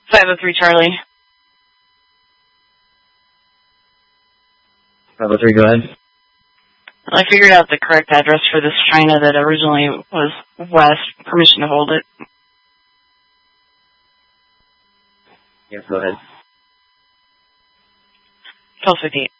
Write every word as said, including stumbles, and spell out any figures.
five oh three Charlie. five oh three, go ahead. Well, I figured out the correct address for this China that originally was west. Permission to hold it. Yes, go ahead. twelve fifty-eight.